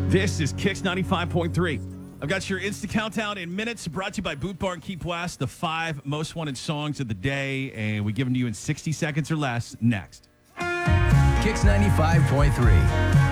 This is Kicks 95.3. I've got your Insta Countdown in minutes, brought to you by Boot Barn Keep West, the 5 most wanted songs of the day, and we give them to you in 60 seconds or less next. Kicks 95.3.